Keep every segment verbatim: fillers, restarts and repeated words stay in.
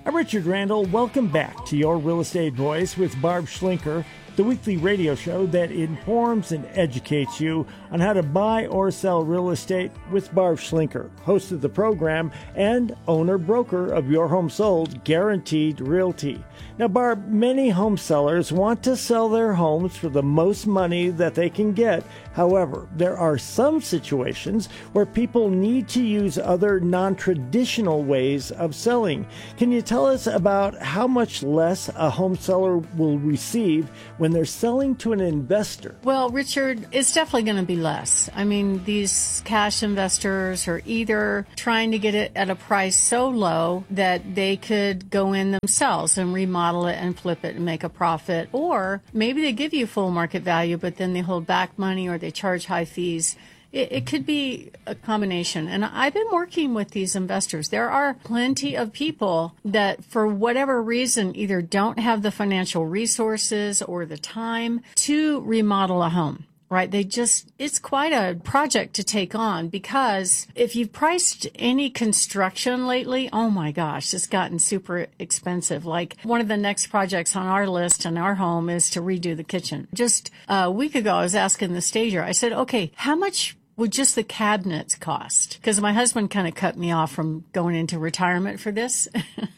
I'm Richard Randall. Welcome back to Your Real Estate Voice with Barb Schlinker, the weekly radio show that informs and educates you on how to buy or sell real estate with Barb Schlinker, host of the program and owner-broker of Your Home Sold Guaranteed Realty. Now, Barb, many home sellers want to sell their homes for the most money that they can get. However, there are some situations where people need to use other non-traditional ways of selling. Can you tell us about how much less a home seller will receive when they're selling to an investor? Well, Richard, it's definitely going to be less. I mean, these cash investors are either trying to get it at a price so low that they could go in themselves and remodel it and flip it and make a profit, or maybe they give you full market value, but then they hold back money or they charge high fees. It, it could be a combination. And I've been working with these investors. There are plenty of people that, for whatever reason, either don't have the financial resources or the time to remodel a home. Right. They just, it's quite a project to take on, because if you've priced any construction lately, oh my gosh, it's gotten super expensive. Like, one of the next projects on our list in our home is to redo the kitchen. Just a week ago, I was asking the stager, I said, okay, how much would just the cabinets cost? Because my husband kind of cut me off from going into retirement for this.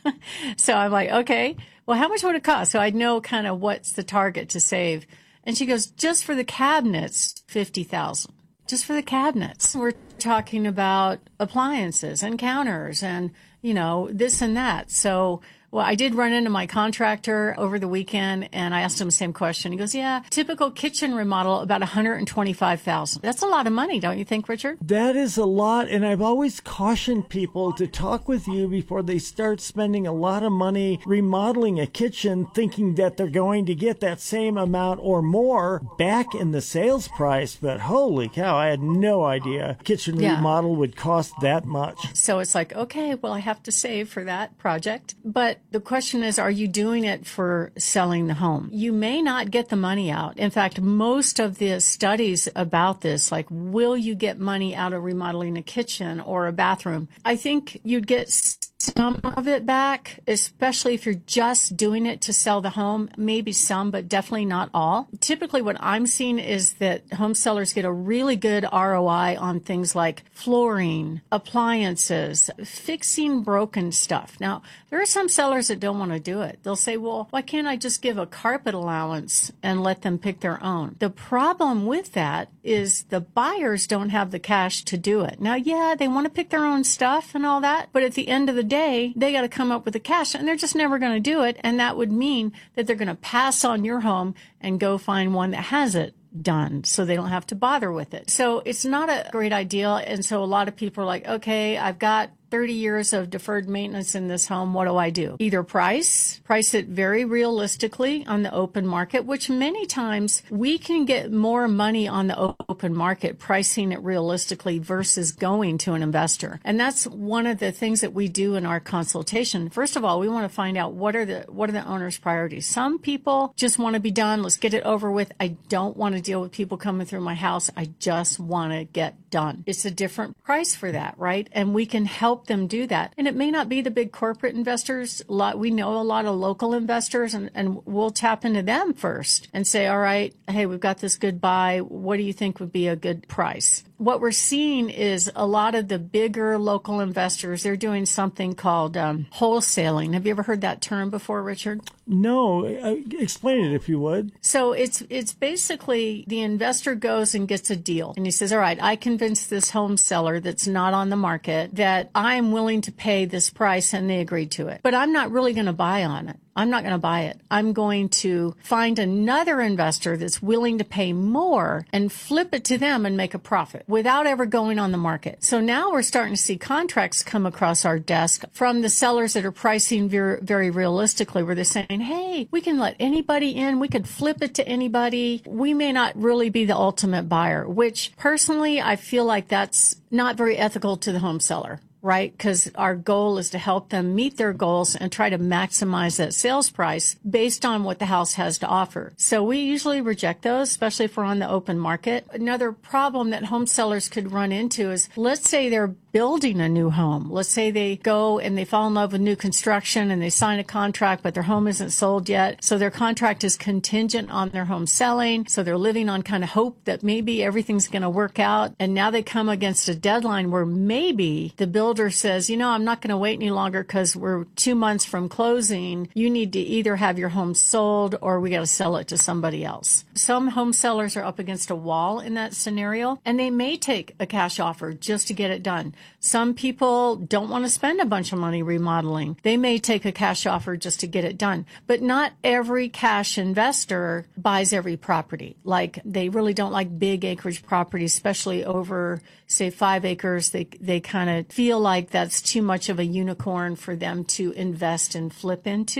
So I'm like, okay, well, how much would it cost? So I know kind of what's the target to save. And she goes, just for the cabinets, fifty thousand dollars. Just for the cabinets. We're talking about appliances and counters and, you know, this and that. So, well, I did run into my contractor over the weekend, and I asked him the same question. He goes, yeah, typical kitchen remodel, about one hundred twenty-five thousand dollars. That's a lot of money, don't you think, Richard? That is a lot, and I've always cautioned people to talk with you before they start spending a lot of money remodeling a kitchen, thinking that they're going to get that same amount or more back in the sales price. But holy cow, I had no idea kitchen Yeah. remodel would cost that much. So it's like, okay, well, I have to save for that project. But the question is, are you doing it for selling the home? You may not get the money out. In fact, most of the studies about this, like, will you get money out of remodeling a kitchen or a bathroom? I think you'd get some of it back, especially if you're just doing it to sell the home. Maybe some, but definitely not all. Typically what I'm seeing is that home sellers get a really good R O I on things like flooring, appliances, fixing broken stuff. Now, there are some sellers that don't want to do it. They'll say, well, why can't I just give a carpet allowance and let them pick their own? The problem with that is the buyers don't have the cash to do it. Now, yeah, they want to pick their own stuff and all that, but at the end of the day, they got to come up with the cash, and they're just never going to do it. And that would mean that they're going to pass on your home and go find one that has it done, so they don't have to bother with it. So it's not a great idea. And so a lot of people are like, okay, I've got thirty years of deferred maintenance in this home. What do I do? Either price, price it very realistically on the open market, which many times we can get more money on the open market pricing it realistically versus going to an investor. And that's one of the things that we do in our consultation. First of all, we want to find out what are the what are the owner's priorities. Some people just want to be done. Let's get it over with. I don't want to deal with people coming through my house. I just want to get done. It's a different price for that, right? And we can help them do that. And it may not be the big corporate investors. A lot, we know a lot of local investors, and, and we'll tap into them first and say, all right, hey, we've got this good buy. What do you think would be a good price? What we're seeing is a lot of the bigger local investors, they're doing something called um, wholesaling. Have you ever heard that term before, Richard? No. Uh, explain it if you would. So it's it's basically the investor goes and gets a deal. And he says, all right, I convinced this home seller that's not on the market that I'm willing to pay this price, and they agreed to it. But I'm not really going to buy on it. I'm not going to buy it. I'm going to find another investor that's willing to pay more and flip it to them and make a profit without ever going on the market. So now we're starting to see contracts come across our desk from the sellers that are pricing very, very realistically, where they're saying, hey, we can let anybody in. We could flip it to anybody. We may not really be the ultimate buyer, which personally, I feel like that's not very ethical to the home seller. Right? Because our goal is to help them meet their goals and try to maximize that sales price based on what the house has to offer. So we usually reject those, especially if we're on the open market. Another problem that home sellers could run into is, let's say they're building a new home. Let's say they go and they fall in love with new construction and they sign a contract, but their home isn't sold yet. So their contract is contingent on their home selling. So they're living on kind of hope that maybe everything's going to work out. And now they come against a deadline where maybe the builder says, you know, I'm not going to wait any longer because we're two months from closing. You need to either have your home sold or we got to sell it to somebody else. Some home sellers are up against a wall in that scenario, and they may take a cash offer just to get it done. Some people don't want to spend a bunch of money remodeling. They may take a cash offer just to get it done. But not every cash investor buys every property. Like, they really don't like big acreage properties, especially over, say, five acres. They, they kind of feel like that's too much of a unicorn for them to invest and flip into.